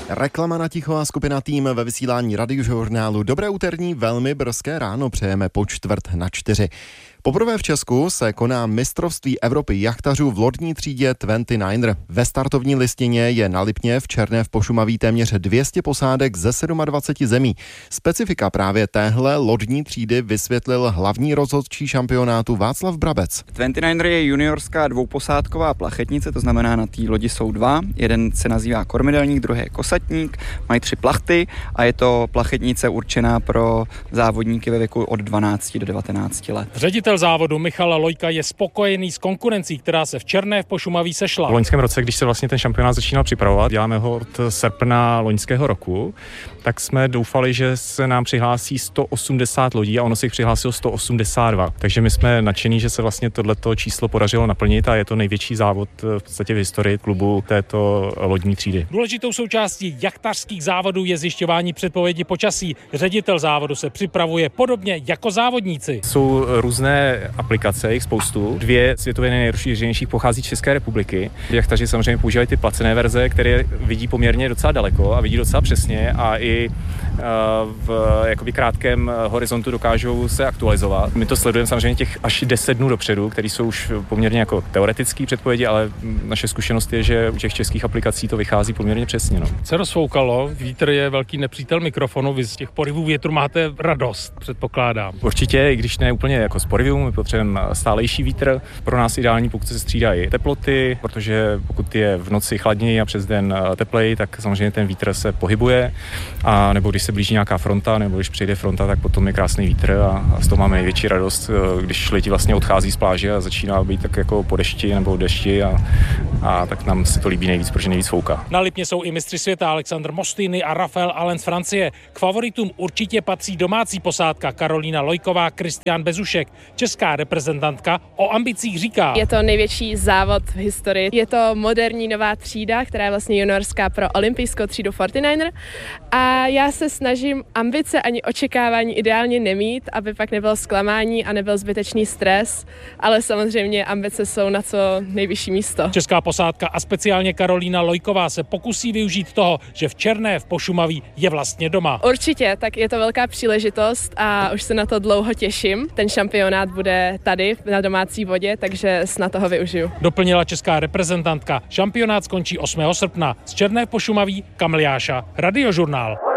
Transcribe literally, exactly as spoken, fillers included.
Reklama na ticho a skupina Tým ve vysílání Radiožurnálu. Dobré úterní, velmi brzké ráno přejeme po čtvrt na čtyři. Poprvé v Česku se koná mistrovství Evropy jachtařů v lodní třídě dvacet devět. Ve startovní listině je na Lipně v Černé v Pošumaví téměř dvě stě posádek ze dvacet sedm zemí. Specifika právě téhle lodní třídy vysvětlil hlavní rozhodčí šampionátu Václav Brabec. dvacet devět je juniorská dvouposádková plachetnice, to znamená na té lodi jsou dva. Jeden se nazývá kormidelník, druhý je kosatník, mají tři plachty a je to plachetnice určená pro závodníky ve věku od dvanácti do devatenácti let. Ředitel závodu Michal Lojka je spokojený s konkurencí, která se v Černé v Pošumaví sešla. V loňském roce, když se vlastně ten šampionát začínal připravovat, děláme ho od srpna loňského roku, tak jsme doufali, že se nám přihlásí sto osmdesát lodí a ono se jich přihlásilo sto osmdesát dva. Takže my jsme nadšení, že se vlastně tohleto číslo podařilo naplnit a je to největší závod v podstatě v historii klubu této lodní třídy. Důležitou součástí jachtařských závodů je zjišťování předpovědi počasí. Ředitel závodu se připravuje podobně jako závodníci. Jsou různé aplikace, jich spoustu. Dvě světově nejrozšířenějších pochází z České republiky. Jachtaři samozřejmě používají ty placené verze, které vidí poměrně docela daleko a vidí docela přesně a i v jakoby krátkém horizontu dokážou se aktualizovat. My to sledujeme samozřejmě těch až deset dnů dopředu, které jsou už poměrně jako teoretické předpovědi, ale naše zkušenost je, že u těch českých aplikací to vychází poměrně přesně. No. Se rozfoukalo, vítr je velký nepřítel mikrofonu, vy z těch porivů větru máte radost, předpokládám. Určitě, i když ne úplně jako z porivů, my potřebujeme stálejší vítr. Pro nás ideální, pokud se střídají teploty, protože pokud je v noci chladněji a přes den tepleji, tak samozřejmě ten vítr se pohybuje. A nebo když se blíží nějaká fronta, nebo když přijde fronta, tak potom je krásný vítr a, a z toho máme největší radost, když lidi vlastně odchází z pláže a začíná být tak jako po dešti nebo dešti a, a tak nám se to líbí nejvíc, protože nejvíc fouká. Na Lipně jsou i mistři světa Alexandr Mostýny a Rafael Allen z Francie. K favoritům určitě patří domácí posádka Karolína Lojková, Kristián Bezušek. Česká reprezentantka o ambicích říká: Je to největší závod v historii. Je to moderní nová třída, která je vlastně juniorská pro olympijskou třídu dvacet devět. A já se snažím ambice ani očekávání ideálně nemít, aby pak nebylo zklamání a nebyl zbytečný stres, ale samozřejmě ambice jsou na co nejvyšší místo. Česká posádka a speciálně Karolína Lojková se pokusí využít toho, že v Černé v Pošumaví je vlastně doma. Určitě, tak je to velká příležitost a už se na to dlouho těším. Ten šampionát bude tady na domácí vodě, takže snad toho využiju. Doplnila česká reprezentantka. Šampionát skončí osmého srpna. Z Černé v Pošumaví Kamil Jáša, Radiožurnál.